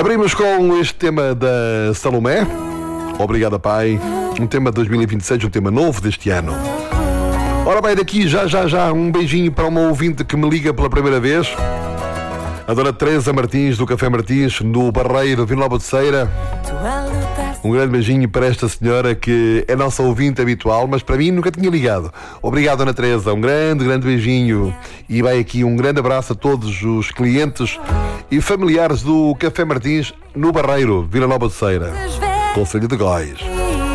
Abrimos com este tema da Salomé. Obrigada, Pai. Um tema de 2026, um tema novo deste ano. Ora bem, daqui já um beijinho para uma ouvinte que me liga pela primeira vez. A dona Teresa Martins, do Café Martins, no Barreiro, Vila Nova de Ceira. Um grande beijinho para esta senhora que é nossa ouvinte habitual, mas para mim nunca tinha ligado. Obrigado, dona Teresa. Um grande beijinho. E vai aqui um grande abraço a todos os clientes e familiares do Café Martins, no Barreiro, Vila Nova de Ceira, Concelho de Góis.